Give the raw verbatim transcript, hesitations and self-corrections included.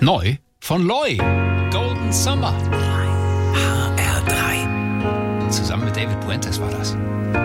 Neu von Loy. Golden Summer. H R drei. Zusammen mit David Puentes war das.